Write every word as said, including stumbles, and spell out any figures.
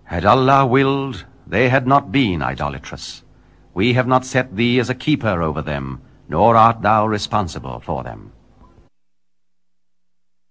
Had Allah willed, they had not been idolatrous. We have not set thee as a keeper over them, nor art thou responsible for them.